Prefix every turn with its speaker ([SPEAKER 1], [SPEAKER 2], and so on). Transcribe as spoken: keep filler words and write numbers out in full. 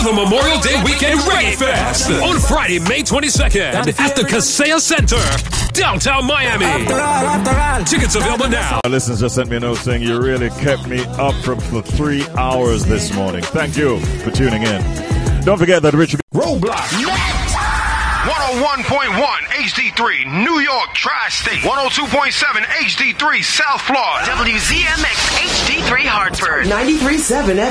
[SPEAKER 1] for the Memorial Day Weekend Reggae Fest on Friday, May twenty-second at the Kaseya Center, downtown Miami. Tickets available now.
[SPEAKER 2] Our listeners just sent me a note saying you really kept me up for, for three hours this morning. Thank you for tuning in. Don't forget that Richard
[SPEAKER 1] Roadblock.
[SPEAKER 3] one oh one point one H D three, New York Tri-State. one oh two point seven H D three, South Florida.
[SPEAKER 4] W Z M X H D three, Hartford.
[SPEAKER 5] ninety-three point seven F M.